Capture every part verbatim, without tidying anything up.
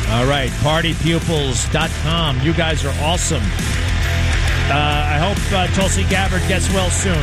All right, party pupils dot com. You guys are awesome. Uh, I hope uh, Tulsi Gabbard gets well soon.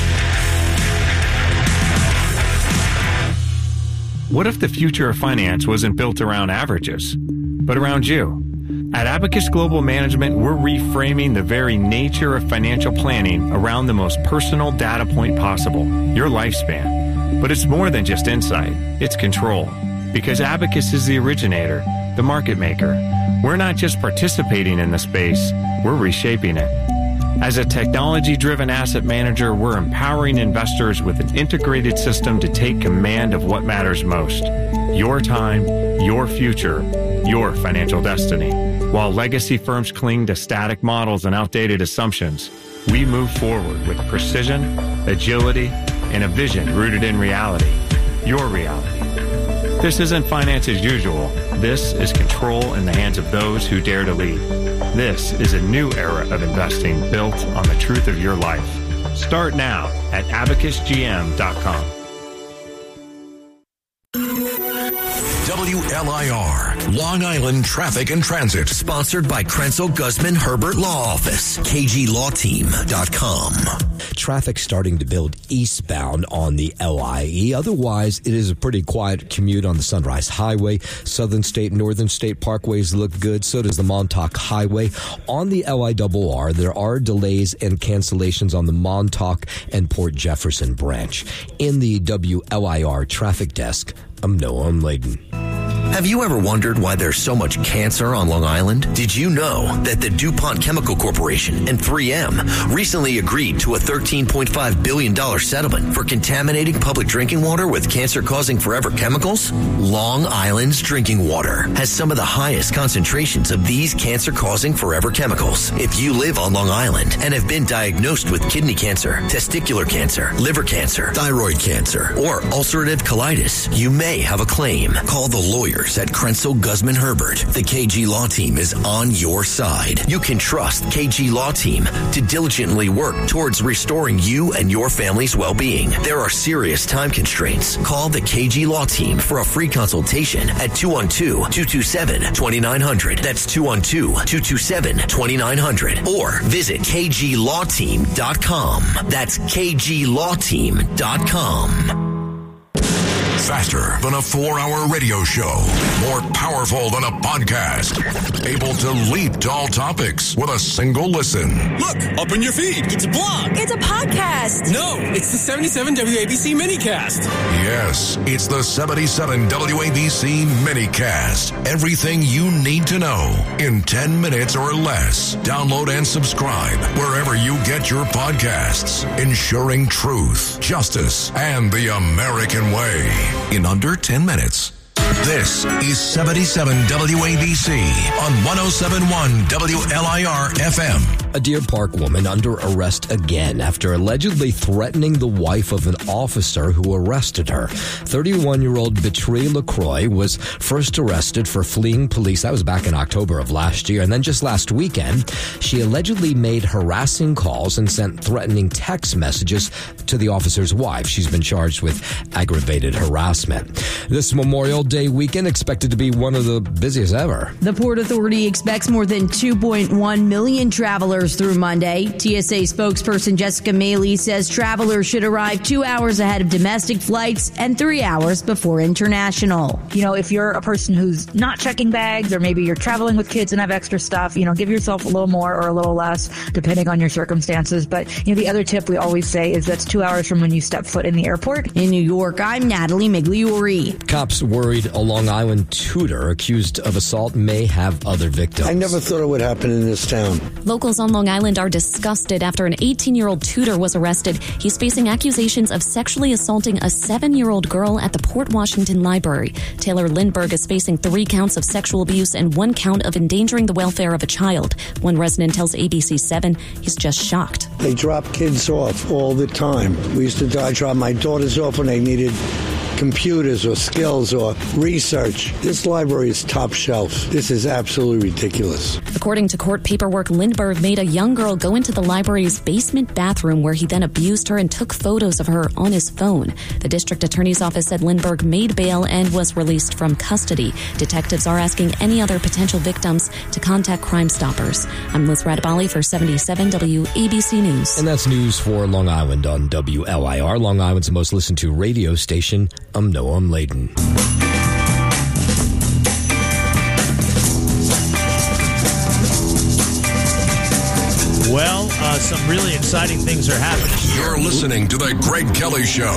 What if the future of finance wasn't built around averages, but around you? At Abacus Global Management, we're reframing the very nature of financial planning around the most personal data point possible, your lifespan. But it's more than just insight, it's control. Because Abacus is the originator, the market maker. We're not just participating in the space, we're reshaping it. As a technology-driven asset manager, we're empowering investors with an integrated system to take command of what matters most. Your time, your future, your financial destiny. While legacy firms cling to static models and outdated assumptions, we move forward with precision, agility, and a vision rooted in reality. Your reality. This isn't finance as usual. This is control in the hands of those who dare to lead. This is a new era of investing built on the truth of your life. Start now at abacus g m dot com. W L I R, Long Island Traffic and Transit. Sponsored by Krenzel Guzman Herbert Law Office, k g law team dot com. Traffic starting to build eastbound on the L I E. Otherwise, it is a pretty quiet commute on the Sunrise Highway. Southern State, Northern State Parkways look good. So does the Montauk Highway. On the L I R R, there are delays and cancellations on the Montauk and Port Jefferson branch. In the W L I R traffic desk, I'm Noah Layden. Have you ever wondered why there's so much cancer on Long Island? Did you know that the DuPont Chemical Corporation and three M recently agreed to a thirteen point five billion dollars settlement for contaminating public drinking water with cancer-causing forever chemicals? Long Island's drinking water has some of the highest concentrations of these cancer-causing forever chemicals. If you live on Long Island and have been diagnosed with kidney cancer, testicular cancer, liver cancer, thyroid cancer, or ulcerative colitis, you may have a claim. Call the lawyer at Krenzel Guzman Herbert. The K G Law Team is on your side. You can trust K G Law Team to diligently work towards restoring you and your family's well-being. There are serious time constraints. Call the K G Law Team for a free consultation at two one two, two two seven, two nine zero zero. That's two one two, two two seven, two nine zero zero. Or visit k g law team dot com. That's k g law team dot com. Faster than a four-hour radio show. More powerful than a podcast. Able to leap to all topics with a single listen. Look, up in your feed. It's a blog. It's a podcast. No, it's the seventy-seven W A B C minicast. Yes, it's the seventy-seven W A B C minicast. Everything you need to know in ten minutes or less. Download and subscribe wherever you get your podcasts. Ensuring truth, justice, and the American way in under ten minutes. This is seventy-seven W A B C on one oh seven point one W L I R F M. A Deer Park woman under arrest again after allegedly threatening the wife of an officer who arrested her. thirty-one-year-old Betrie LaCroix was first arrested for fleeing police. That was back in October of last year. And then just last weekend, she allegedly made harassing calls and sent threatening text messages to the officer's wife. She's been charged with aggravated harassment. This Memorial Day weekend expected to be one of the busiest ever. The Port Authority expects more than two point one million travelers through Monday. T S A spokesperson Jessica Maley says travelers should arrive two hours ahead of domestic flights and three hours before international. You know, if you're a person who's not checking bags, or maybe you're traveling with kids and have extra stuff, you know, give yourself a little more or a little less, depending on your circumstances. But, you know, the other tip we always say is that's two hours from when you step foot in the airport. In New York, I'm Natalie Migliori. Cops worried a Long Island tutor accused of assault may have other victims. I never thought it would happen in this town. Locals on Long Island are disgusted after an eighteen-year-old tutor was arrested. He's facing accusations of sexually assaulting a seven-year-old girl at the Port Washington Library. Taylor Lindbergh is facing three counts of sexual abuse and one count of endangering the welfare of a child. One resident tells A B C seven he's just shocked. They drop kids off all the time. We used to I drop my daughters off when they needed computers or skills or research. This library is top shelf. This is absolutely ridiculous. According to court paperwork, Lindbergh made a young girl go into the library's basement bathroom where he then abused her and took photos of her on his phone. The district attorney's office said Lindbergh made bail and was released from custody. Detectives are asking any other potential victims to contact Crime Stoppers. I'm Liz Radabali for seventy-seven W A B C News. And that's news for Long Island on W L I R, Long Island's most listened to radio station. I'm Noam Laden. Well, uh, some really exciting things are happening. You're listening to The Greg Kelly Show.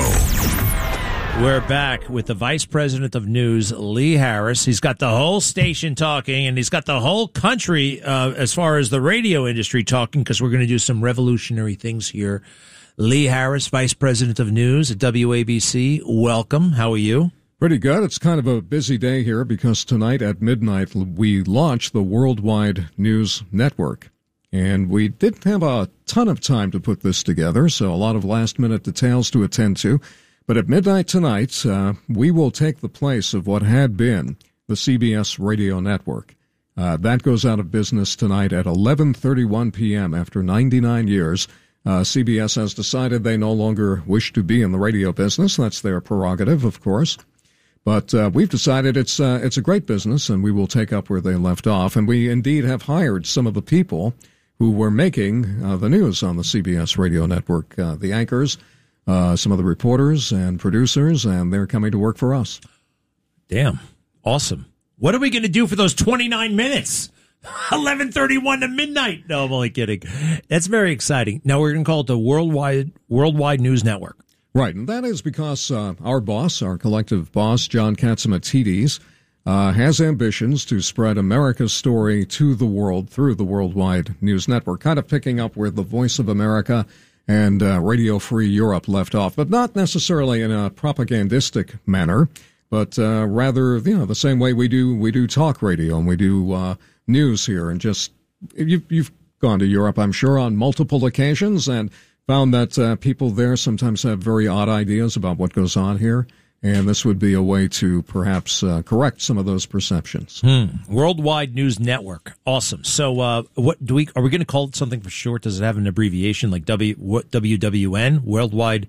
We're back with the Vice President of News, Lee Harris. He's got the whole station talking, and he's got the whole country, uh, as far as the radio industry, talking, because we're going to do some revolutionary things here. Lee Harris, Vice President of News at W A B C. Welcome. How are you? Pretty good. It's kind of a busy day here because tonight at midnight we launch the Worldwide News Network. And we didn't have a ton of time to put this together, so a lot of last-minute details to attend to. But at midnight tonight, uh, we will take the place of what had been the C B S radio network. Uh, that goes out of business tonight at eleven thirty-one p.m. After ninety-nine years. Uh, C B S has decided they no longer wish to be in the radio business. That's their prerogative, of course. But uh, we've decided it's uh, it's a great business, and we will take up where they left off. And we indeed have hired some of the people who were making uh, the news on the C B S radio network, uh, the anchors, uh, some of the reporters and producers, and they're coming to work for us. Damn. Awesome. What are we going to do for those twenty-nine minutes? eleven thirty-one to midnight. No, I'm only kidding. That's very exciting. Now we're going to call it the Worldwide Worldwide News Network. Right, and that is because uh, our boss, our collective boss, John Catsimatidis, Uh, has ambitions to spread America's story to the world through the Worldwide News Network, kind of picking up where the Voice of America and uh, Radio Free Europe left off, but not necessarily in a propagandistic manner, but uh, rather, you know, the same way we do we do talk radio and we do uh, news here. And just you've, you've gone to Europe, I'm sure, on multiple occasions and found that uh, people there sometimes have very odd ideas about what goes on here. And this would be a way to perhaps uh, correct some of those perceptions. Hmm. Worldwide News Network. Awesome. So, uh, what do we are we going to call it something for short? Does it have an abbreviation like W what, W W N? Worldwide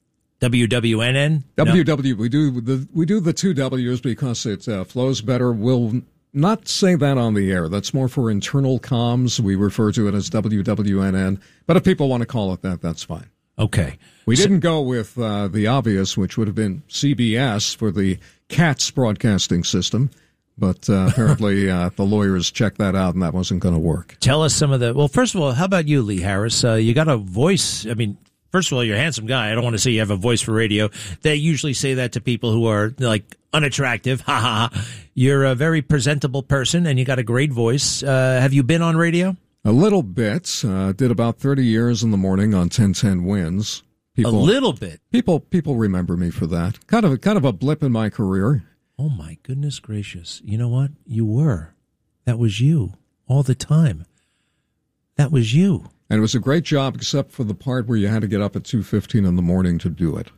W W N N? W W. No. We do the we do the two W's because it uh, flows better. We'll not say that on the air. That's more for internal comms. We refer to it as W W N N. But if people want to call it that, that's fine. Okay. We didn't go with uh, the obvious, which would have been C B S for the CATS broadcasting system, but uh, apparently uh, the lawyers checked that out and that wasn't going to work. Tell us some of the... Well, first of all, how about you, Lee Harris? Uh, you got a voice... I mean, first of all, you're a handsome guy. I don't want to say you have a voice for radio. They usually say that to people who are, like, unattractive. Ha ha. You're a very presentable person and you got a great voice. Uh, have you been on radio? A little bit. Uh, did about thirty years in the morning on ten ten Wins. People, a little bit. People people remember me for that. Kind of, kind of a blip in my career. Oh, my goodness gracious. You know what? You were. That was you all the time. That was you. And it was a great job except for the part where you had to get up at two fifteen in the morning to do it.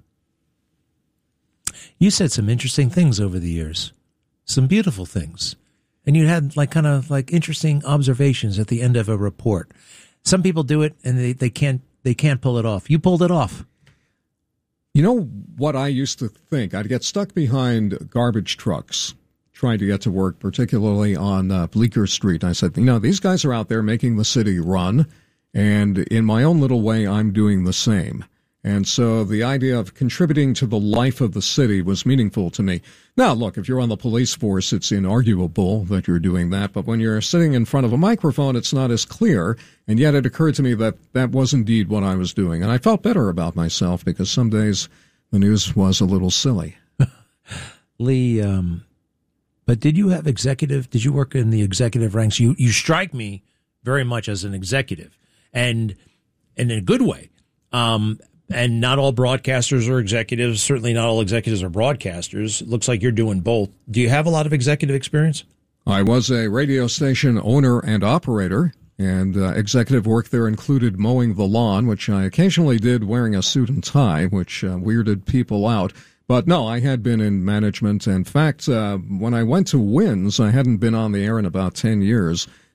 You said some interesting things over the years. Some beautiful things. And you had like kind of like interesting observations at the end of a report. Some people do it and they, they can't they can't pull it off. You pulled it off. You know what I used to think? I'd get stuck behind garbage trucks trying to get to work, particularly on uh, Bleecker Street. I said, you know, these guys are out there making the city run, and in my own little way, I'm doing the same. And so the idea of contributing to the life of the city was meaningful to me. Now, look, if you're on the police force, it's inarguable that you're doing that. But when you're sitting in front of a microphone, it's not as clear. And yet it occurred to me that that was indeed what I was doing. And I felt better about myself because some days the news was a little silly. Lee, um, but did you have executive, did you work in the executive ranks? You, you strike me very much as an executive and, and in a good way. Um, And not all broadcasters are executives. Certainly not all executives are broadcasters. It looks like you're doing both. Do you have a lot of executive experience? I was a radio station owner and operator, and uh, executive work there included mowing the lawn, which I occasionally did wearing a suit and tie, which uh, weirded people out. But no, I had been in management. In fact, uh, when I went to WINS, I hadn't been on the air in about ten years.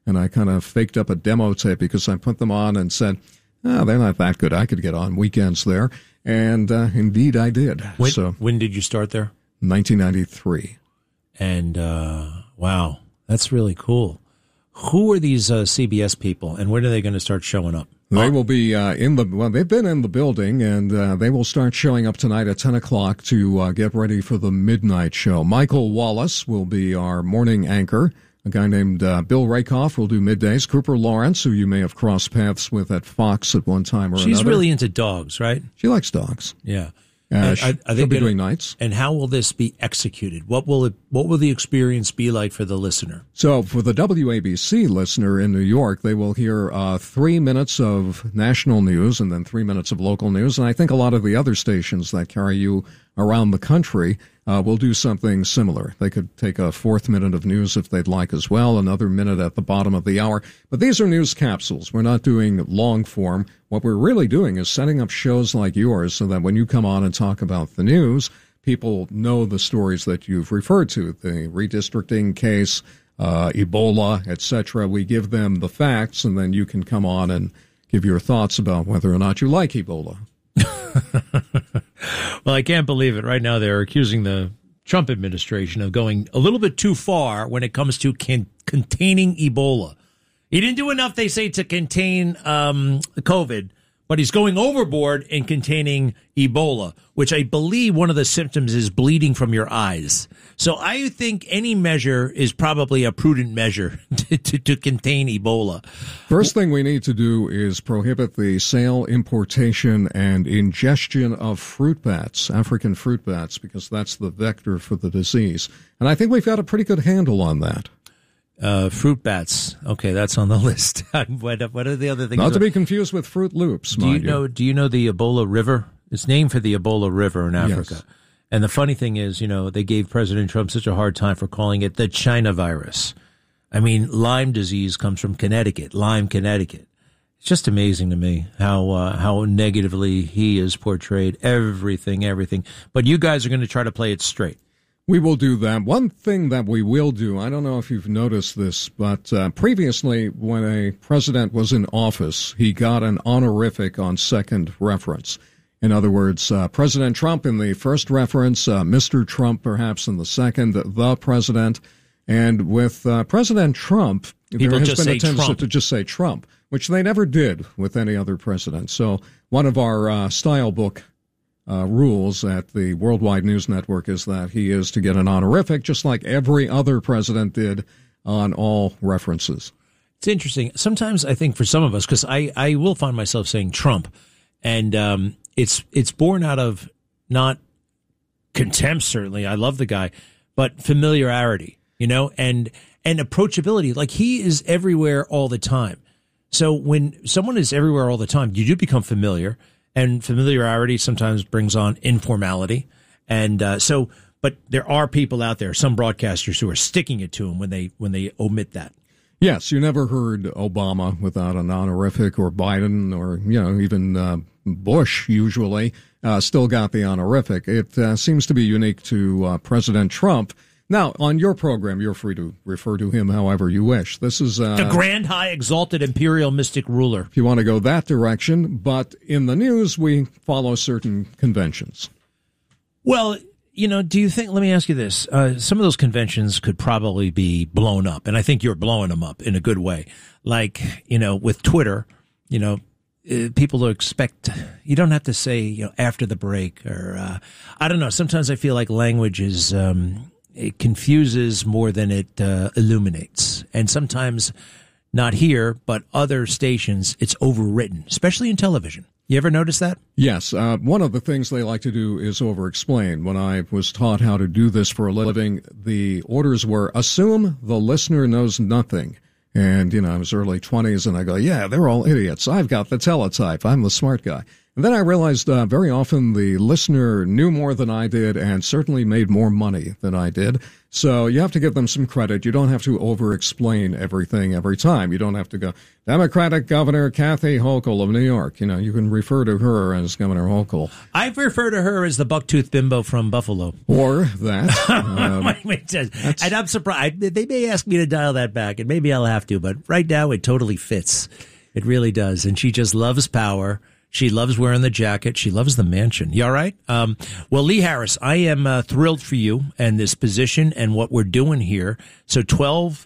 and I kind of faked up a demo tape because I put them on and said, oh, they're not that good. I could get on weekends there. And uh, indeed I did. When, so, when did you start there? nineteen ninety-three. And, uh, wow, that's really cool. Who are these uh, C B S people, and when are they going to start showing up? They will be uh, in the, well, they've been in the building, and uh, they will start showing up tonight at ten o'clock to uh, get ready for the midnight show. Michael Wallace will be our morning anchor. A guy named uh, Bill Rakoff will do middays. Cooper Lawrence, who you may have crossed paths with at Fox at one time or She's another. She's really into dogs, right? She likes dogs. Yeah. Uh, she, are, are they she'll be gonna, doing nights. And how will this be executed? What will it? What will the experience be like for the listener? So for the W A B C listener in New York, they will hear uh, three minutes of national news and then three minutes of local news. And I think a lot of the other stations that carry you around the country uh, will do something similar. They could take a fourth minute of news if they'd like as well, another minute at the bottom of the hour. But these are news capsules. We're not doing long form. What we're really doing is setting up shows like yours so that when you come on and talk about the news, people know the stories that you've referred to, the redistricting case, uh, Ebola, et cetera. We give them the facts, and then you can come on and give your thoughts about whether or not you like Ebola. Well, I can't believe it. Right now, they're accusing the Trump administration of going a little bit too far when it comes to can- containing Ebola. He didn't do enough, they say, to contain um, COVID, but he's going overboard in containing Ebola, which I believe one of the symptoms is bleeding from your eyes. So I think any measure is probably a prudent measure to, to, to contain Ebola. First thing we need to do is prohibit the sale, importation, and ingestion of fruit bats, African fruit bats, because that's the vector for the disease. And I think we've got a pretty good handle on that. Uh, fruit bats. Okay, that's on the list. what, what are the other things? Not to be confused with Fruit Loops, do you mind know? you. Do you know the Ebola River? It's named for the Ebola River in Africa. Yes. And the funny thing is, you know, they gave President Trump such a hard time for calling it the China virus. I mean, Lyme disease comes from Connecticut, Lyme, Connecticut. It's just amazing to me how uh, how negatively he is portrayed. Everything, everything. But you guys are going to try to play it straight. We will do that. One thing that we will do, I don't know if you've noticed this, but uh, previously when a president was in office, he got an honorific on second reference. In other words, uh, President Trump in the first reference, uh, Mister Trump perhaps in the second, the president. And with uh, President Trump, People there has just been say a tendency Trump. to just say Trump, which they never did with any other president. So one of our uh, style book Uh, rules at the Worldwide News Network is that he is to get an honorific, just like every other president did on all references. It's interesting. Sometimes I think for some of us, because I, I will find myself saying Trump, and um, it's it's born out of not contempt, certainly. I love the guy, but familiarity, you know, and and approachability. Like, he is everywhere all the time. So when someone is everywhere all the time, you do become familiar. And familiarity sometimes brings on informality. And uh, so, but there are people out there, some broadcasters, who are sticking it to him when they when they omit that. Yes, you never heard Obama without an honorific, or Biden, or, you know, even uh, Bush usually uh, still got the honorific. It uh, seems to be unique to uh, President Trump. Now, on your program, you're free to refer to him however you wish. This is uh, the grand, high, exalted, imperial, mystic ruler. If you want to go that direction, but in the news, we follow certain conventions. Well, you know, do you think, let me ask you this, uh, some of those conventions could probably be blown up, and I think you're blowing them up in a good way. Like, you know, with Twitter, you know, uh, people expect, you don't have to say, you know, after the break, or, uh, I don't know, sometimes I feel like language is, um, it confuses more than it uh, illuminates. And sometimes, not here, but other stations, it's overwritten, especially in television. You ever notice that? Yes. Uh, one of the things they like to do is over-explain. When I was taught how to do this for a living, the orders were, assume the listener knows nothing. And, you know, I was early twenties, and I go, yeah, they're all idiots. I've got the teletype. I'm the smart guy. And then I realized uh, very often the listener knew more than I did and certainly made more money than I did. So you have to give them some credit. You don't have to over-explain everything every time. You don't have to go, Democratic Governor Kathy Hochul of New York. You know, you can refer to her as Governor Hochul. I refer to her as the bucktooth bimbo from Buffalo. Or that. Um, wait, wait, and I'm surprised. They may ask me to dial that back, and maybe I'll have to, but right now it totally fits. It really does. And she just loves power. She loves wearing the jacket. She loves the mansion. You all right? Um, well, Lee Harris, I am uh, thrilled for you and this position and what we're doing here. So twelve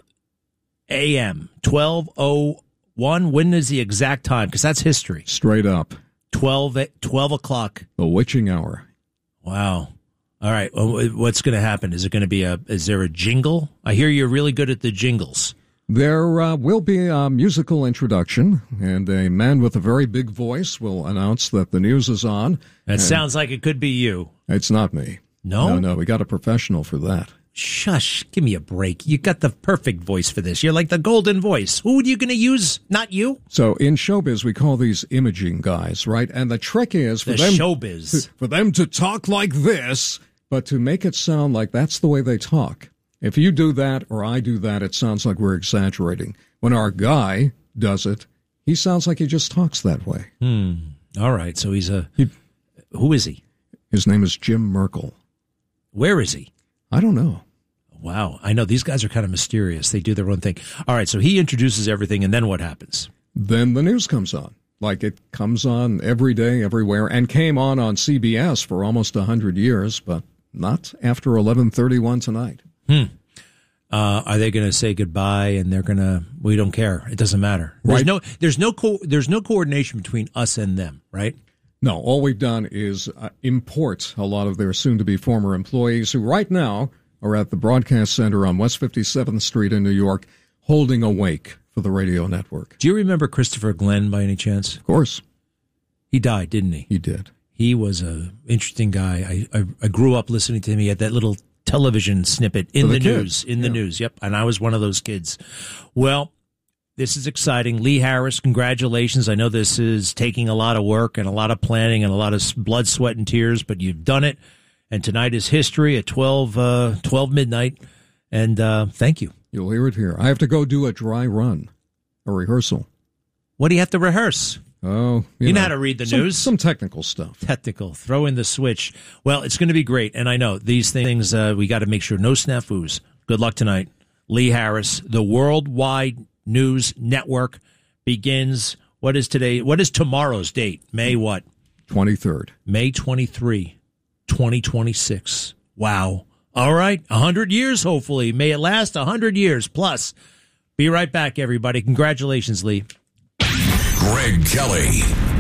a.m., twelve oh one, when is the exact time? Because that's history. Straight up. twelve, twelve o'clock. The witching hour. Wow. All right. Well, what's going to happen? Is it going to be a, is there a jingle? I hear you're really good at the jingles. There uh, will be a musical introduction, and a man with a very big voice will announce that the news is on. That sounds like it could be you. It's not me. No? No, no, we got a professional for that. Shush, give me a break. You got the perfect voice for this. You're like the golden voice. Who are you going to use? Not you? So in showbiz, we call these imaging guys, right? And the trick is for the them showbiz. To, for them to talk like this, but to make it sound like that's the way they talk. If you do that or I do that, it sounds like we're exaggerating. When our guy does it, he sounds like he just talks that way. Hmm. All right. So he's a... He, who is he? His name is Jim Merkel. Where is he? I don't know. Wow. I know these guys are kind of mysterious. They do their own thing. All right. So he introduces everything, and then what happens? Then the news comes on. Like it comes on every day, everywhere, and came on on C B S for almost one hundred years, but not after eleven thirty-one tonight. Hmm. Uh, are they going to say goodbye and they're going to, we don't care. It doesn't matter. There's right. no, there's no, co- there's no coordination between us and them, right? No, all we've done is uh, import a lot of their soon-to-be former employees who right now are at the broadcast center on West fifty-seventh Street in New York holding a wake for the radio network. Do you remember Christopher Glenn by any chance? Of course. He died, didn't he? He did. He was an interesting guy. I, I, I grew up listening to him. He had that little television snippet in the, the news, in yeah. the news. Yep. And I was one of those kids. Well, this is exciting. Lee Harris, congratulations. I know this is taking a lot of work and a lot of planning and a lot of blood, sweat, and tears, but you've done it. And tonight is history at twelve, uh, twelve midnight. And uh, thank you. You'll hear it here. I have to go do a dry run, a rehearsal. What do you have to rehearse? Oh, you, you know, know how to read the some, news? Some technical stuff. Technical. Throw in the switch. Well, it's going to be great. And I know these things, uh, we got to make sure no snafus. Good luck tonight. Lee Harris, the Worldwide News Network begins. What is today? What is tomorrow's date? May what? twenty-third. May twenty-third, twenty twenty-six. Wow. All right. A hundred years, hopefully. May it last a hundred years plus. Be right back, everybody. Congratulations, Lee. Greg Kelly.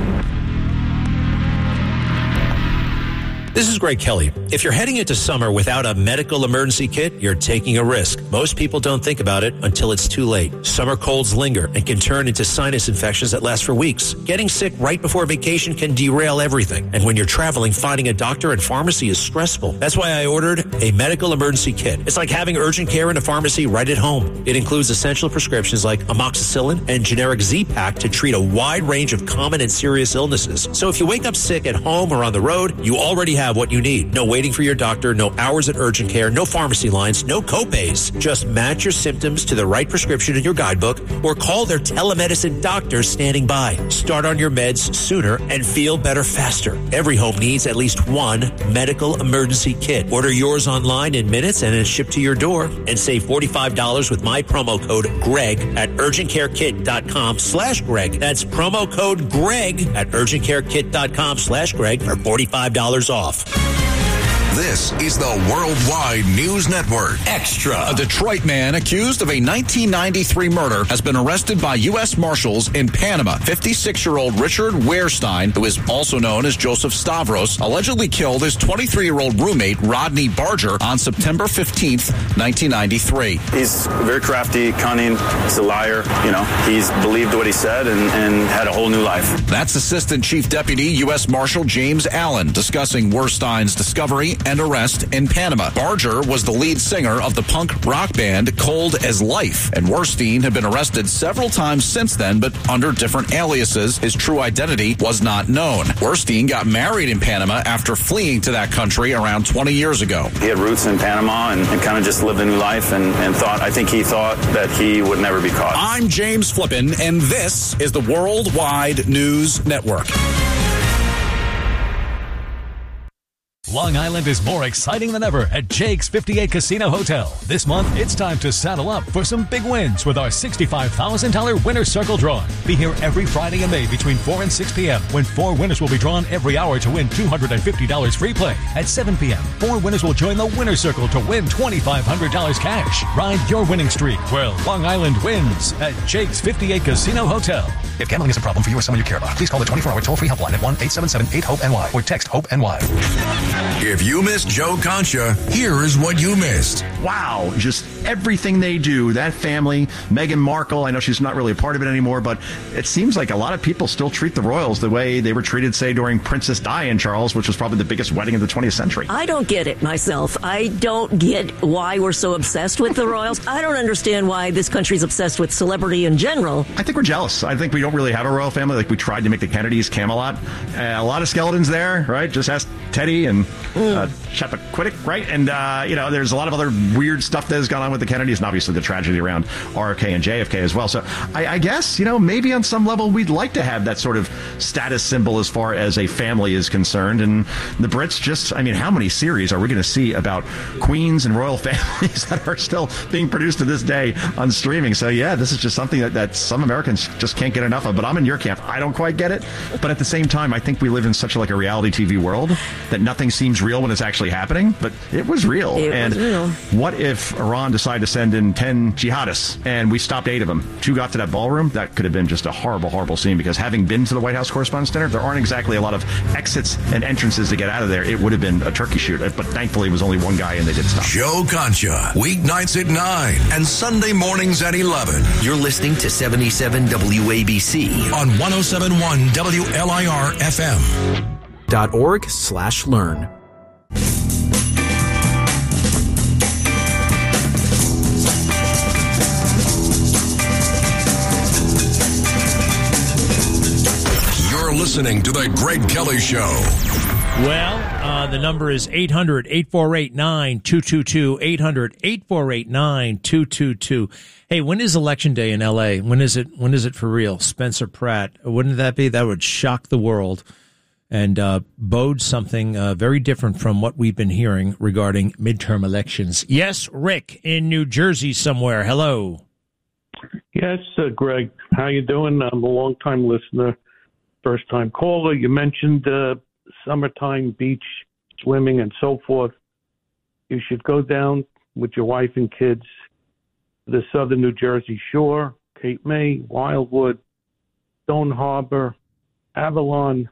This is Greg Kelly. If you're heading into summer without a medical emergency kit, you're taking a risk. Most people don't think about it until it's too late. Summer colds linger and can turn into sinus infections that last for weeks. Getting sick right before vacation can derail everything. And when you're traveling, finding a doctor and pharmacy is stressful. That's why I ordered a medical emergency kit. It's like having urgent care in a pharmacy right at home. It includes essential prescriptions like amoxicillin and generic Z-Pak to treat a wide range of common and serious illnesses. So if you wake up sick at home or on the road, you already have have what you need. No waiting for your doctor, no hours at urgent care, no pharmacy lines, no copays. Just match your symptoms to the right prescription in your guidebook or call their telemedicine doctors standing by. Start on your meds sooner and feel better faster. Every home needs at least one medical emergency kit. Order yours online in minutes and it's shipped to your door. And save forty-five dollars with my promo code GREG at urgentcarekit.com slash Greg. That's promo code GREG at urgentcarekit.com slash Greg for forty-five dollars off. This is the Worldwide News Network. Extra. A Detroit man accused of a nineteen ninety-three murder has been arrested by U S Marshals in Panama. fifty-six-year-old Richard Wehrstein, who is also known as Joseph Stavros, allegedly killed his twenty-three-year-old roommate, Rodney Barger, on September fifteenth, nineteen ninety-three. He's very crafty, cunning. He's a liar. You know, he's believed what he said and, and had a whole new life. That's Assistant Chief Deputy U S Marshal James Allen discussing Wehrstein's discovery and arrest in Panama. Barger was the lead singer of the punk rock band Cold as Life, and Werstein had been arrested several times since then, but under different aliases. His true identity was not known. Werstein got married in Panama after fleeing to that country around twenty years ago. He had roots in Panama and, and kind of just lived a new life and, and thought, I think he thought that he would never be caught. I'm James Flippin, and this is the Worldwide News Network. Long Island is more exciting than ever at Jake's fifty-eight Casino Hotel. This month, it's time to saddle up for some big wins with our sixty-five thousand dollars Winner's Circle drawing. Be here every Friday in May between four and six p.m. when four winners will be drawn every hour to win two hundred fifty dollars free play. At seven p.m., four winners will join the Winner's Circle to win twenty-five hundred dollars cash. Ride your winning streak where Long Island wins at Jake's fifty-eight Casino Hotel. If gambling is a problem for you or someone you care about, please call the twenty-four hour toll-free helpline at one eight seven seven eight hope N Y or text HOPE-NY. If you missed Joe Concha, here is what you missed. Wow, just everything they do. That family, Meghan Markle, I know she's not really a part of it anymore, but it seems like a lot of people still treat the royals the way they were treated, say, during Princess Di and Charles, which was probably the biggest wedding of the twentieth century. I don't get it myself. I don't get why we're so obsessed with the royals. I don't understand why this country's obsessed with celebrity in general. I think we're jealous. I think we don't really have a royal family like we tried to make the Kennedys, Camelot. Uh, a lot of skeletons there, right? Just ask Teddy and uh, Chappaquiddick, right? And, uh, you know, there's a lot of other weird stuff that has gone on with the Kennedys and obviously the tragedy around R F K and J F K as well. So I, I guess, you know, maybe on some level we'd like to have that sort of status symbol as far as a family is concerned. And the Brits just, I mean, how many series are we going to see about queens and royal families that are still being produced to this day on streaming? So, yeah, this is just something that, that some Americans just can't get enough of. But I'm in your camp. I don't quite get it. But at the same time, I think we live in such a, like a reality T V world that nothing seems real when it's actually happening. But it was real. It and was real. What if Iran decided to send in ten jihadists and we stopped eight of them? Two got to that ballroom. That could have been just a horrible, horrible scene, because having been to the White House Correspondents' Dinner, there aren't exactly a lot of exits and entrances to get out of there. It would have been a turkey shoot. But thankfully, it was only one guy and they did stop. Joe Concha, weeknights at nine and Sunday mornings at eleven. You're listening to seventy-seven W A B C on one oh seven point one W L I R F M. Dot org slash learn. You're listening to The Greg Kelly Show. Well, uh, the number is eight hundred, eight four eight, nine two two two, eight hundred, eight four eight, nine two two two. Hey, when is Election Day in L A? When is it? When is it for real? Spencer Pratt. Wouldn't that be? That would shock the world and uh, bode something uh, very different from what we've been hearing regarding midterm elections. Yes, Rick in New Jersey somewhere. Hello. Yes, uh, Greg. How you doing? I'm a long-time listener, first-time caller. You mentioned uh, summertime beach swimming and so forth. You should go down with your wife and kids to the southern New Jersey shore, Cape May, Wildwood, Stone Harbor, Avalon.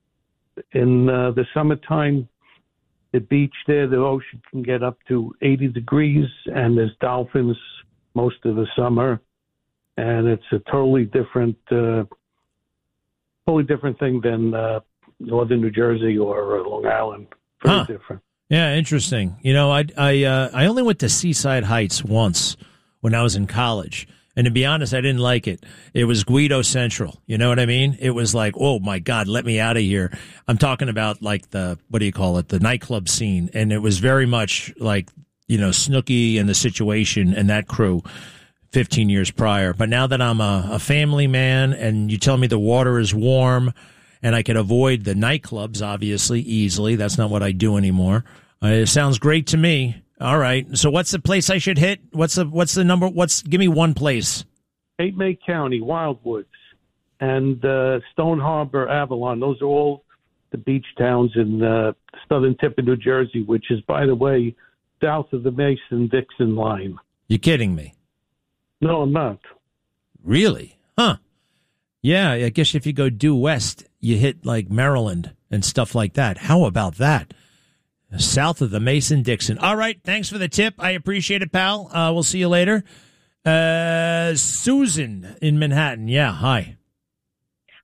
In uh, the summertime, the beach there, the ocean can get up to eighty degrees, and there's dolphins most of the summer. And it's a totally different, uh, totally different thing than uh, northern New Jersey or uh, Long Island. Very huh. different. Yeah, interesting. You know, I I uh, I only went to Seaside Heights once when I was in college. And to be honest, I didn't like it. It was Guido Central. You know what I mean? It was like, oh, my God, let me out of here. I'm talking about like the, what do you call it, the nightclub scene. And it was very much like, you know, Snooki and the Situation and that crew fifteen years prior. But now that I'm a, a family man and you tell me the water is warm and I can avoid the nightclubs, obviously, easily. That's not what I do anymore. Uh, it sounds great to me. All right. So what's the place I should hit? What's the what's the number? What's give me one place. Cape May County, Wildwoods, and uh, Stone Harbor, Avalon. Those are all the beach towns in uh, southern tip of New Jersey, which is, by the way, south of the Mason-Dixon line. You're kidding me? No, I'm not. Really? Huh. Yeah, I guess if you go due west, you hit like Maryland and stuff like that. How about that? South of the Mason-Dixon. All right. Thanks for the tip. I appreciate it, pal. Uh, we'll see you later. Uh, Susan in Manhattan. Yeah. Hi.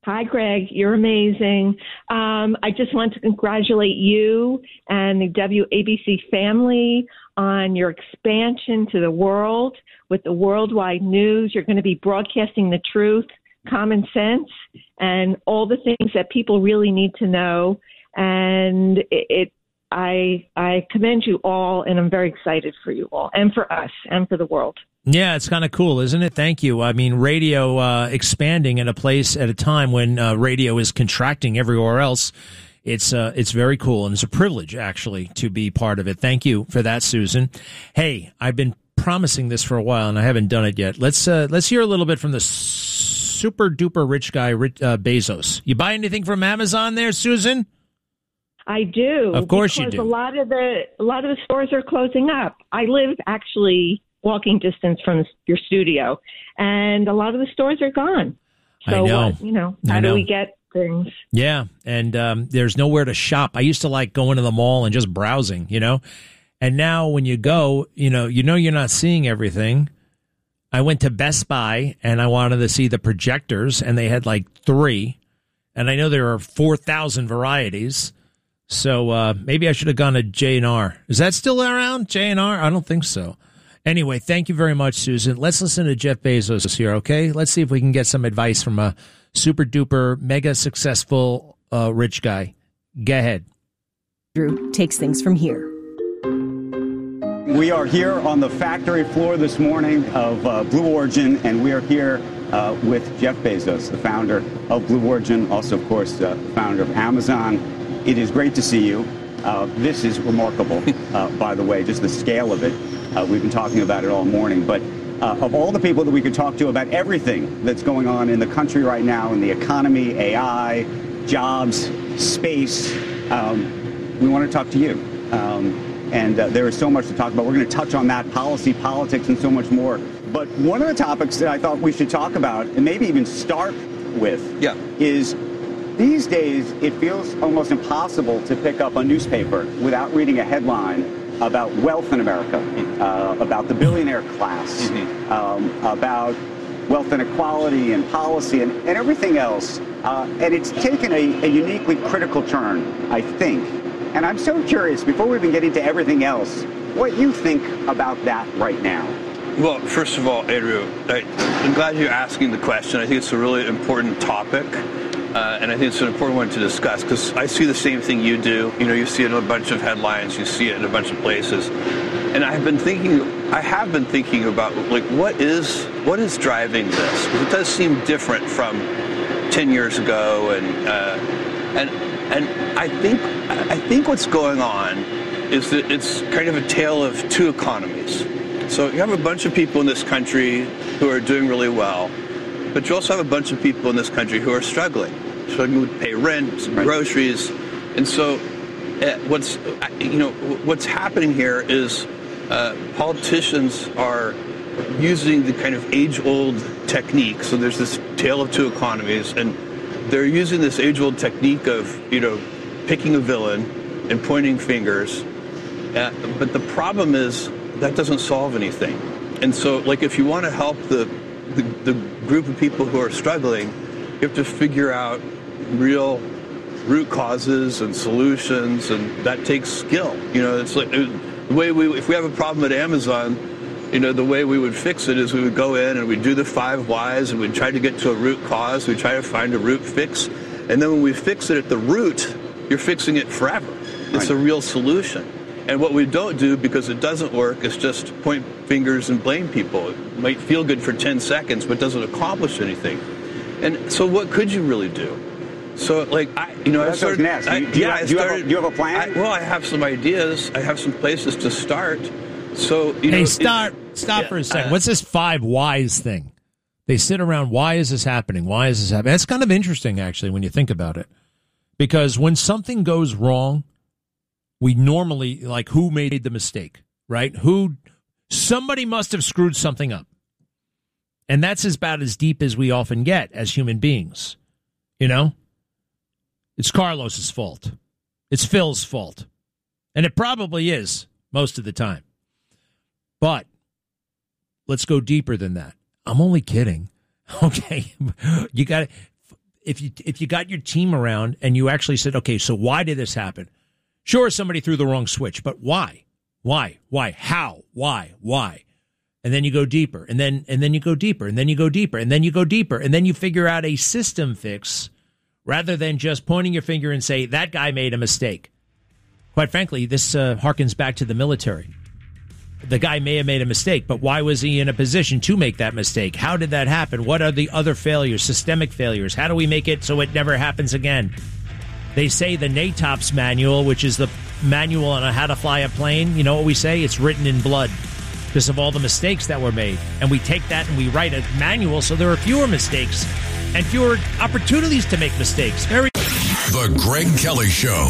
Hi, Greg. You're amazing. Um, I just want to congratulate you and the W A B C family on your expansion to the world with the worldwide news. You're going to be broadcasting the truth, common sense, and all the things that people really need to know. And it, it I I commend you all, and I'm very excited for you all and for us and for the world. Yeah, it's kind of cool, isn't it? Thank you. I mean, radio uh, expanding in a place at a time when uh, radio is contracting everywhere else. It's uh, it's very cool, and it's a privilege, actually, to be part of it. Thank you for that, Susan. Hey, I've been promising this for a while, and I haven't done it yet. Let's uh, let's hear a little bit from the super duper rich guy, Rich, uh, Bezos. You buy anything from Amazon there, Susan? I do. Of course you because do. A lot of the a lot of the stores are closing up. I live actually walking distance from your studio, and a lot of the stores are gone. So I know. What, you know, how I know. do we get things? Yeah, and um, there's nowhere to shop. I used to like going to the mall and just browsing, you know. And now when you go, you know, you know you're not seeing everything. I went to Best Buy and I wanted to see the projectors, and they had like three, and I know there are four thousand varieties. So uh, maybe I should have gone to J and R. Is that still around, J and R? I don't think so. Anyway, thank you very much, Susan. Let's listen to Jeff Bezos here, okay? Let's see if we can get some advice from a super duper mega successful uh, rich guy. Go ahead. Drew takes things from here. We are here on the factory floor this morning of uh, Blue Origin, and we are here uh, with Jeff Bezos, the founder of Blue Origin, also, of course, uh, founder of Amazon. It is great to see you. Uh, this is remarkable, uh, by the way, just the scale of it. Uh, we've been talking about it all morning. But uh, of all the people that we could talk to about everything that's going on in the country right now, in the economy, A I, jobs, space, um, we want to talk to you. Um, and uh, there is so much to talk about. We're going to touch on that, policy, politics, and so much more. But one of the topics that I thought we should talk about, and maybe even start with, yeah. is these days it feels almost impossible to pick up a newspaper without reading a headline about wealth in America, uh, about the billionaire class, mm-hmm. um, about wealth inequality and policy and, and everything else. Uh, and it's taken a, a uniquely critical turn, I think. And I'm so curious, before we even get into everything else, what you think about that right now. Well, first of all, Andrew, I, I'm glad you're asking the question. I think it's a really important topic. Uh, and I think it's an important one to discuss because I see the same thing you do. You know, you see it in a bunch of headlines, you see it in a bunch of places. And I've been thinking, I have been thinking about, like, what is what is driving this? Because it does seem different from ten years ago. And uh, and and I think I think what's going on is that it's kind of a tale of two economies. So you have a bunch of people in this country who are doing really well. But you also have a bunch of people in this country who are struggling, struggling to pay rent, right. groceries, and so uh, what's you know what's happening here is uh, politicians are using the kind of age-old technique. So there's this tale of two economies, and they're using this age-old technique of you know picking a villain and pointing fingers. Uh, but the problem is that doesn't solve anything. And so, like, if you want to help the The, the group of people who are struggling, you have to figure out real root causes and solutions, and that takes skill. You know, it's like the way we, if we have a problem at Amazon, you know, the way we would fix it is we would go in and we'd do the five whys and we'd try to get to a root cause. We'd try to find a root fix. And then when we fix it at the root, you're fixing it forever. It's right. a real solution. And what we don't do, because it doesn't work, is just point fingers and blame people. It might feel good for ten seconds, but doesn't accomplish anything. And so what could you really do? So, like, I, you know, well, I started... That's I, do, you, yeah, do, you I have started, a, do you have a plan? I, well, I have some ideas. I have some places to start. So, you know... Hey, stop, it, stop yeah, for a second. Uh, What's this five whys thing? They sit around, why is this happening? Why is this happening? That's kind of interesting, actually, when you think about it. Because when something goes wrong, we normally, like, who made the mistake, right? Who, somebody must have screwed something up. And that's about as deep as we often get as human beings, you know? It's Carlos's fault. It's Phil's fault. And it probably is most of the time. But let's go deeper than that. I'm only kidding. Okay. You got to, if you if you got your team around and you actually said, okay, so why did this happen? Sure, somebody threw the wrong switch, but why? Why? Why? How? Why? Why? And then you go deeper, and then and then you go deeper, and then you go deeper, and then you go deeper, and then you figure out a system fix rather than just pointing your finger and say, that guy made a mistake. Quite frankly, this uh, harkens back to the military. The guy may have made a mistake, but why was he in a position to make that mistake? How did that happen? What are the other failures, systemic failures? How do we make it so it never happens again? They say the NATOPS manual, which is the manual on how to fly a plane, you know what we say? It's written in blood because of all the mistakes that were made. And we take that and we write a manual so there are fewer mistakes and fewer opportunities to make mistakes. Very. The Greg Kelly Show.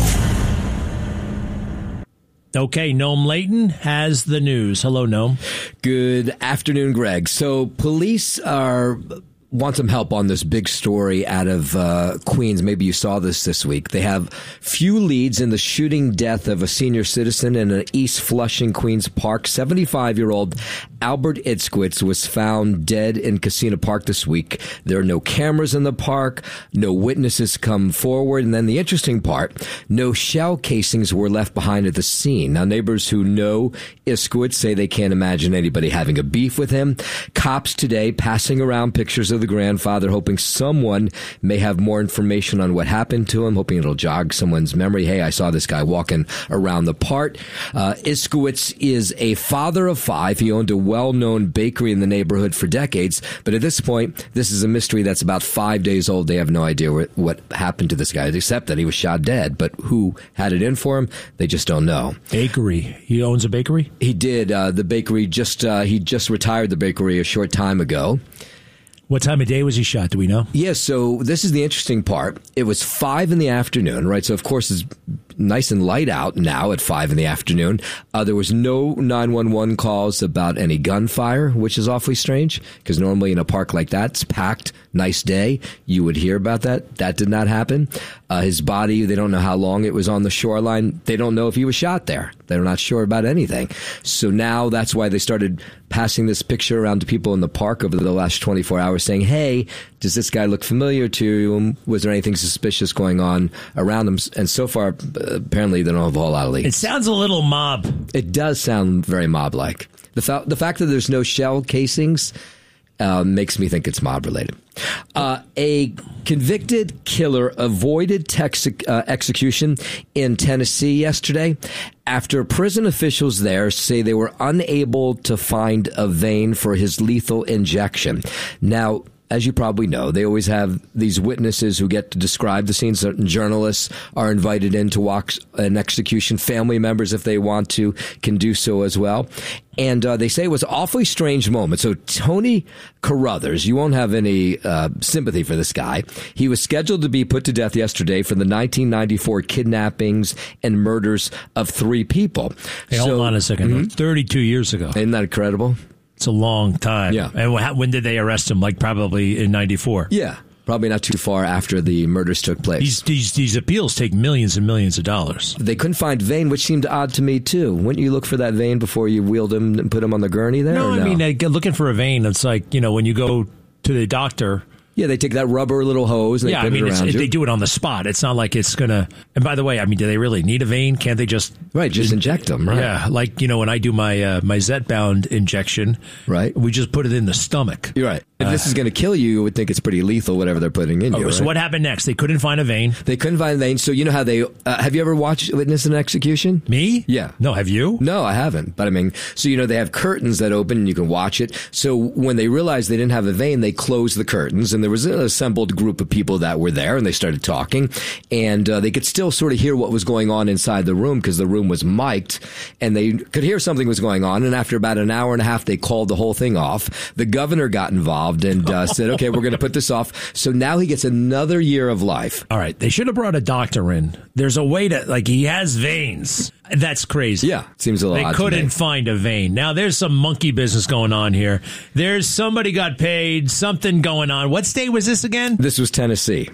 Okay, Noam Layton has the news. Hello, Noam. Good afternoon, Greg. So police are want some help on this big story out of uh, Queens. Maybe you saw this this week. They have few leads in the shooting death of a senior citizen in an East Flushing, Queens Park. seventy-five-year-old Albert Itzkowitz was found dead in Casino Park this week. There are no cameras in the park. No witnesses come forward. And then the interesting part, no shell casings were left behind at the scene. Now, neighbors who know Itzkowitz say they can't imagine anybody having a beef with him. Cops today passing around pictures of the grandfather, hoping someone may have more information on what happened to him, hoping it'll jog someone's memory. Hey, I saw this guy walking around the park. Uh, Itzkowitz is a father of five. He owned a well-known bakery in the neighborhood for decades, but at this point, this is a mystery that's about five days old. They have no idea what, what happened to this guy, except that he was shot dead, but who had it in for him, they just don't know. Bakery. He owns a bakery? He did. Uh, the bakery just, uh, he just retired the bakery a short time ago. What time of day was he shot? Do we know? Yes. Yeah, so this is the interesting part. It was five in the afternoon, right? So, of course, it's nice and light out now at five in the afternoon. Uh, there was no nine one one calls about any gunfire, which is awfully strange because normally in a park like that, it's packed, nice day. You would hear about that. That did not happen. Uh, his body, they don't know how long it was on the shoreline. They don't know if he was shot there. They're not sure about anything. So now that's why they started passing this picture around to people in the park over the last twenty-four hours saying, hey, does this guy look familiar to you? Was there anything suspicious going on around him? And so far, apparently, they don't have a whole lot of leads. It sounds a little mob. It does sound very mob-like. The, fa- the fact that there's no shell casings uh, makes me think it's mob-related. Uh, a convicted killer avoided tex- uh, execution in Tennessee yesterday after prison officials there say they were unable to find a vein for his lethal injection. Now, as you probably know, they always have these witnesses who get to describe the scene. Certain journalists are invited in to watch an execution. Family members, if they want to, can do so as well. And uh, they say it was an awfully strange moment. So Tony Carruthers, you won't have any uh, sympathy for this guy. He was scheduled to be put to death yesterday for the nineteen ninety-four kidnappings and murders of three people. Hey, so, hold on a second. Mm-hmm. thirty-two years ago. Isn't that incredible? It's a long time. Yeah. And when did they arrest him? Like probably in ninety-four. Yeah. Probably not too far after the murders took place. These, these these appeals take millions and millions of dollars. They couldn't find vein, which seemed odd to me, too. Wouldn't you look for that vein before you wheeled him and put him on the gurney there? No, no? I mean, uh, looking for a vein, it's like, you know, when you go to the doctor. Yeah, they take that rubber little hose and yeah, they put I mean, it around it's, you. They do it on the spot. It's not like it's going to... And by the way, I mean, do they really need a vein? Can't they just... Right, just inject them, right? Yeah, like, you know, when I do my uh, my Z-bound injection, right, we just put it in the stomach. You're right. If uh, this is going to kill you, you would think it's pretty lethal, whatever they're putting in oh, you, right? So what happened next? They couldn't find a vein. They couldn't find a vein. So you know how they... Uh, have you ever watched Witness an Execution? Me? Yeah. No, have you? No, I haven't. But I mean, so you know, they have curtains that open and you can watch it. So when they realized they didn't have a vein, they closed the curtains and there was an assembled group of people that were there and they started talking and uh, they could still sort of hear what was going on inside the room because the room was mic'd and they could hear something was going on. And after about an hour and a half, they called the whole thing off. The governor got involved and uh, said, okay, we're going to put this off. So now he gets another year of life. All right. They should have brought a doctor in. There's a way to, like, he has veins. That's crazy. Yeah. Seems a little They odd couldn't to me. find a vein. Now, there's some monkey business going on here. There's somebody got paid, something going on. What state was this again? This was Tennessee.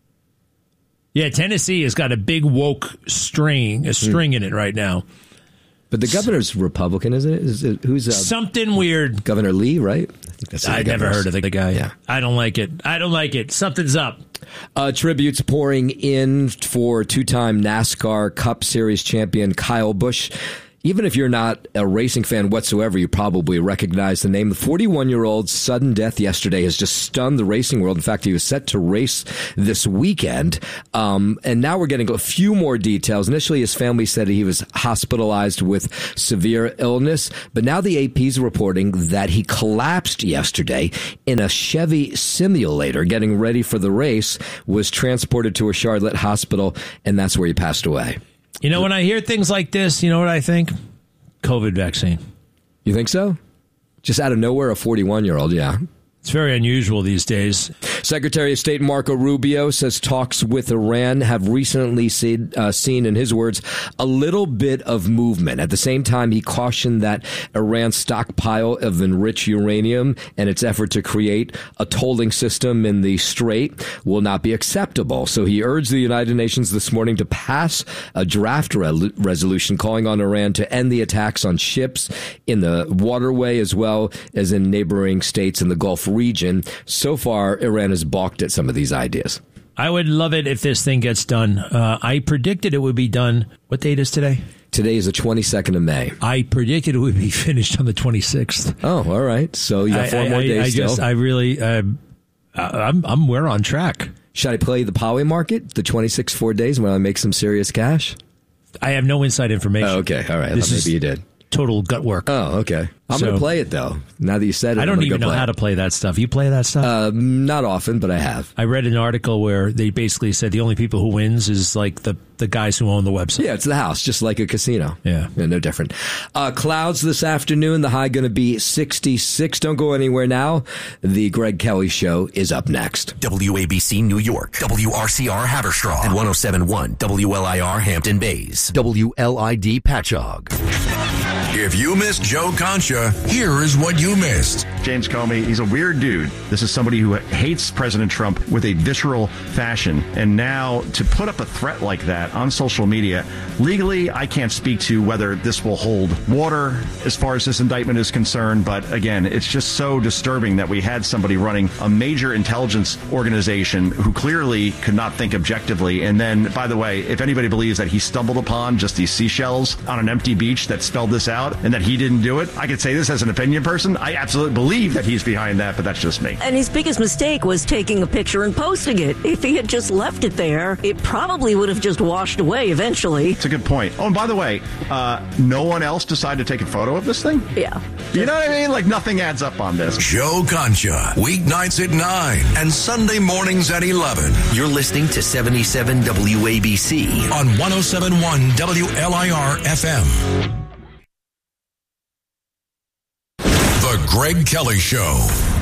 Yeah, Tennessee has got a big woke string, a string mm. in it right now. But the governor's Republican, isn't it? Is it who's uh, something weird? Governor Lee, right? I think that's. I never heard of the guy. Yeah. I don't like it. I don't like it. Something's up. Uh, tributes pouring in for two-time NASCAR Cup Series champion Kyle Busch. Even if you're not a racing fan whatsoever, you probably recognize the name. The forty-one-year-old's sudden death yesterday has just stunned the racing world. In fact, he was set to race this weekend. Um, and now we're getting a few more details. Initially, his family said he was hospitalized with severe illness. But now the A P's reporting that he collapsed yesterday in a Chevy simulator getting ready for the race, was transported to a Charlotte hospital, and that's where he passed away. You know, when I hear things like this, you know what I think? COVID vaccine. You think so? Just out of nowhere, a forty-one-year-old, yeah. It's very unusual these days. Secretary of State Marco Rubio says talks with Iran have recently seen, uh, seen, in his words, a little bit of movement. At the same time, he cautioned that Iran's stockpile of enriched uranium and its effort to create a tolling system in the Strait will not be acceptable. So he urged the United Nations this morning to pass a draft re- resolution calling on Iran to end the attacks on ships in the waterway as well as in neighboring states in the Gulf region. So far, Iran has balked at some of these ideas. I would love it if this thing gets done. Uh, I predicted it would be done. What date is today? Today is the twenty-second of May. I predicted it would be finished on the twenty-sixth. Oh, all right. So you got four I, more I, days I still. Just, I really, uh, I'm, I'm, we're on track. Should I play the poly market, the twenty-six, four days when I make some serious cash? I have no inside information. Oh, okay. All right. This Maybe is you did. Total gut work. Oh, okay. I'm So- going to play it, though. Now that you said it, I I'm don't gonna even go know play how it. to play that stuff. You play that stuff? Uh, not often, but I have. I read an article where they basically said the only people who wins is like the, the guys who own the website. Yeah, it's the house, just like a casino. Yeah. Yeah, no different. Uh, clouds this afternoon. The high going to be sixty-six. Don't go anywhere now. The Greg Kelly Show is up next. W A B C New York, W R C R Haverstraw, and one oh seven point one W L I R Hampton Bays, W L I D Patchogue. If you missed Joe Concha, here is what you missed. James Comey, he's a weird dude. This is somebody who hates President Trump with a visceral fashion. And now to put up a threat like that on social media, legally, I can't speak to whether this will hold water as far as this indictment is concerned. But again, it's just so disturbing that we had somebody running a major intelligence organization who clearly could not think objectively. And then, by the way, if anybody believes that he stumbled upon just these seashells on an empty beach that spelled this out and that he didn't do it, I could say this as an opinion person. I absolutely believe that he's behind that, but that's just me. And his biggest mistake was taking a picture and posting it. If he had just left it there, it probably would have just washed away eventually. It's a good point. Oh, and by the way, uh, no one else decided to take a photo of this thing? Yeah. You know what I mean? Like, nothing adds up on this. Joe Concha, weeknights at nine and Sunday mornings at eleven. You're listening to seventy-seven W A B C on one oh seven point one W L I R F M. The Greg Kelly Show.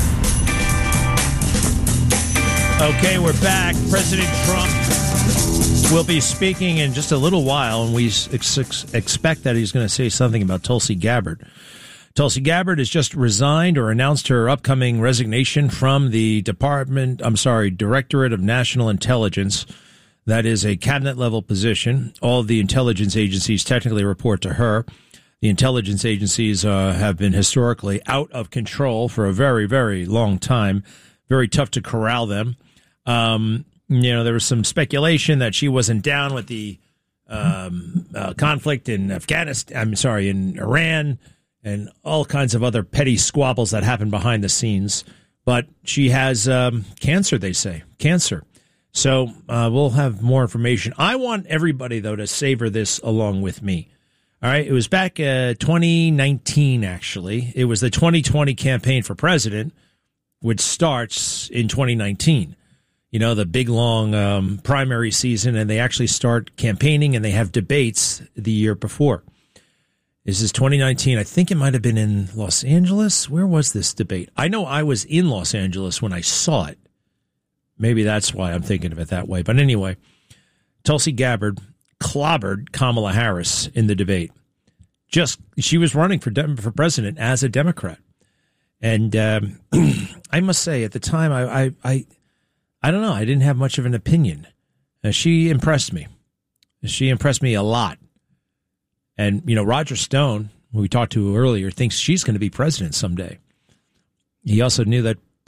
Okay, we're back. President Trump will be speaking in just a little while, and we ex- ex- expect that he's going to say something about Tulsi Gabbard. Tulsi Gabbard has just resigned or announced her upcoming resignation from the Department, I'm sorry, Directorate of National Intelligence. That is a cabinet-level position. All of the intelligence agencies technically report to her. The intelligence agencies uh, have been historically out of control for a very, very long time. Very tough to corral them. Um, you know, there was some speculation that she wasn't down with the um, uh, conflict in Afghanistan. I'm sorry, in Iran, and all kinds of other petty squabbles that happen behind the scenes. But she has um, cancer, they say, cancer. So uh, we'll have more information. I want everybody, though, to savor this along with me. All right, it was back uh, twenty nineteen, actually. It was the twenty twenty campaign for president, which starts in twenty nineteen. You know, the big, long um, primary season, and they actually start campaigning, and they have debates the year before. This is twenty nineteen. I think it might have been in Los Angeles. Where was this debate? I know I was in Los Angeles when I saw it. Maybe that's why I'm thinking of it that way. But anyway, Tulsi Gabbard clobbered Kamala Harris in the debate. Just she was running for dem- for president as a Democrat, and um, I must say at the time I, I I I don't know, I didn't have much of an opinion. Uh, she impressed me. She impressed me a lot. And you know, Roger Stone, who we talked to earlier, thinks she's going to be president someday. He also knew that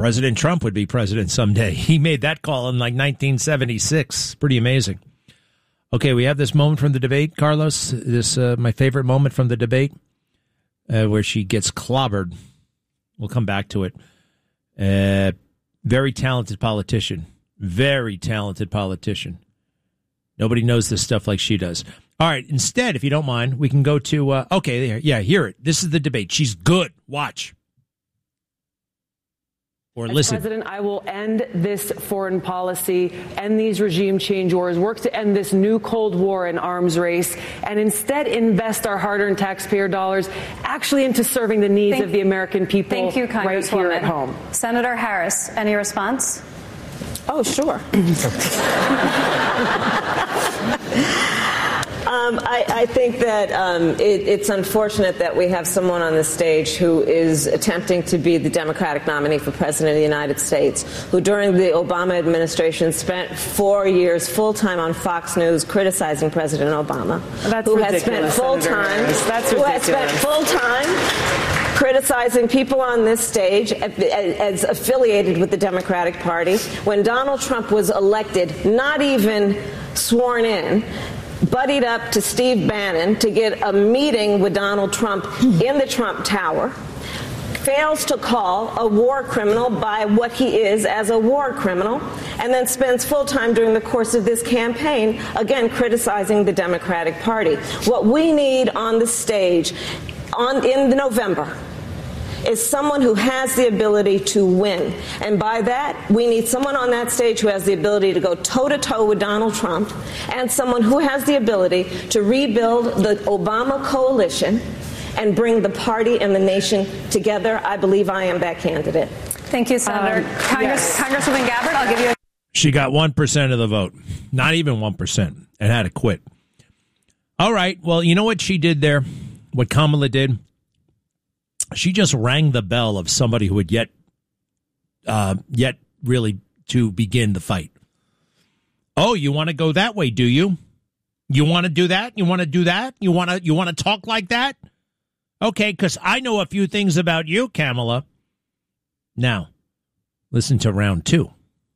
President Trump would be president someday. He made that call in like nineteen seventy-six. Pretty amazing. Okay, we have this moment from the debate, Carlos. This uh, my favorite moment from the debate, uh, where she gets clobbered. We'll come back to it. Uh, very talented politician. Very talented politician. Nobody knows this stuff like she does. All right, instead, if you don't mind, we can go to, uh, okay, there, yeah, hear it. This is the debate. She's good. Watch. Or As listen. President, I will end this foreign policy, end these regime change wars, work to end this new Cold War and arms race, and instead invest our hard-earned taxpayer dollars actually into serving the needs Thank, of the American people thank you, right here at home. Senator Harris, any response? Oh, sure. Um, I, I think that um, it, it's unfortunate that we have someone on this stage who is attempting to be the Democratic nominee for President of the United States, who during the Obama administration spent four years full-time on Fox News criticizing President Obama. That's who ridiculous, has spent full-time, That's who ridiculous. has spent full-time criticizing people on this stage as affiliated with the Democratic Party. When Donald Trump was elected, not even sworn in, buddied up to Steve Bannon to get a meeting with Donald Trump in the Trump Tower, fails to call a war criminal by what he is as a war criminal, and then spends full time during the course of this campaign, again, criticizing the Democratic Party. What we need on the stage on in November is someone who has the ability to win. And by that, we need someone on that stage who has the ability to go toe-to-toe with Donald Trump, and someone who has the ability to rebuild the Obama coalition and bring the party and the nation together. I believe I am that candidate. Thank you, Senator. Um, Congress, yes. Congresswoman Gabbard, I'll give you a... She got one percent of the vote. Not even one percent. And had to quit. All right. Well, you know what she did there? What Kamala did? She just rang the bell of somebody who had yet, uh, yet really to begin the fight. Oh, you want to go that way, do you? You want to do that? You want to do that? You want to, you want to talk like that? Okay, because I know a few things about you, Kamala. Now, listen to round two.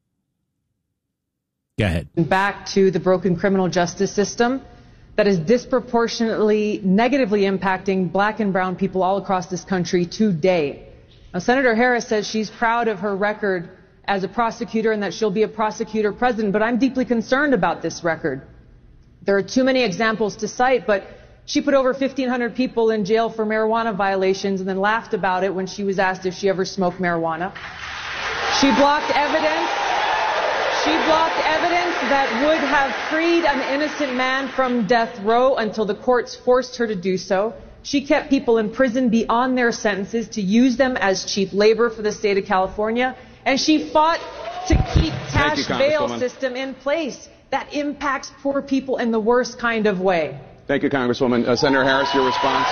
Go ahead. Back to the broken criminal justice system that is disproportionately negatively impacting black and brown people all across this country today. Now, Senator Harris says she's proud of her record as a prosecutor and that she'll be a prosecutor president, but I'm deeply concerned about this record. There are too many examples to cite, but she put over fifteen hundred people in jail for marijuana violations and then laughed about it when she was asked if she ever smoked marijuana. She blocked evidence. She blocked evidence that would have freed an innocent man from death row until the courts forced her to do so. She kept people in prison beyond their sentences to use them as cheap labor for the state of California. And she fought to keep cash bail system in place that impacts poor people in the worst kind of way. Thank you, Congresswoman. Uh, Senator Harris, your response.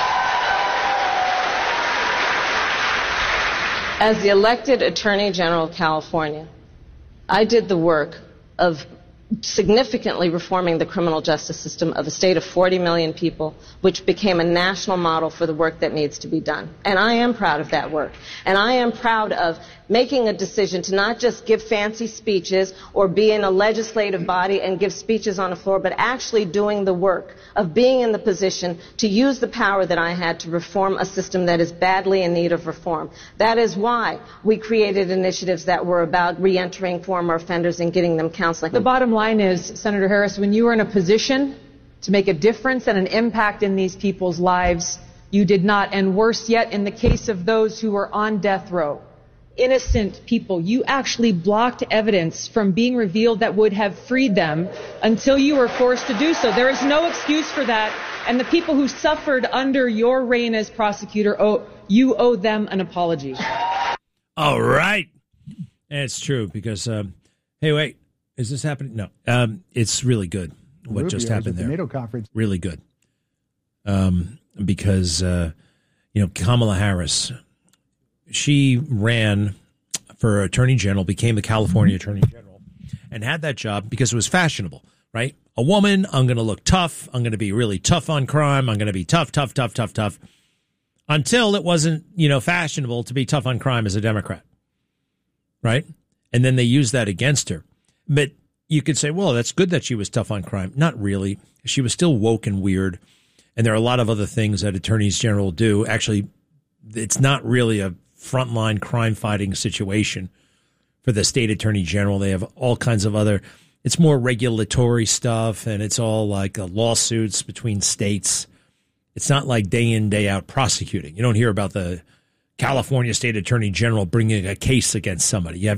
As the elected Attorney General of California, I did the work of significantly reforming the criminal justice system of a state of forty million people, which became a national model for the work that needs to be done. And I am proud of that work. And I am proud of making a decision to not just give fancy speeches or be in a legislative body and give speeches on the floor, but actually doing the work of being in the position to use the power that I had to reform a system that is badly in need of reform. That is why we created initiatives that were about reentering former offenders and getting them counseling. The bottom line is, Senator Harris, when you were in a position to make a difference and an impact in these people's lives, you did not. And worse yet, in the case of those who were on death row, innocent people, you actually blocked evidence from being revealed that would have freed them until you were forced to do so. There is no excuse for that. And the people who suffered under your reign as prosecutor, owe, you owe them an apology. All right. And it's true because, um, hey, wait, is this happening? No, um, it's really good what Rubio just happened there. The NATO conference. Really good. Um, because, uh, you know, Kamala Harris, she ran for Attorney General, became the California Attorney General, and had that job because it was fashionable, right? A woman, I'm going to look tough. I'm going to be really tough on crime. I'm going to be tough, tough, tough, tough, tough. Until it wasn't, you know, fashionable to be tough on crime as a Democrat. right? And then they use that against her. But you could say, well, that's good that she was tough on crime. Not really. She was still woke and weird. And there are a lot of other things that attorneys general do. Actually, it's not really a frontline crime fighting situation for the state attorney general. They have all kinds of other, it's more regulatory stuff, and it's all like uh, lawsuits between states. It's not like day in, day out prosecuting. You don't hear about the California state attorney general bringing a case against somebody. You have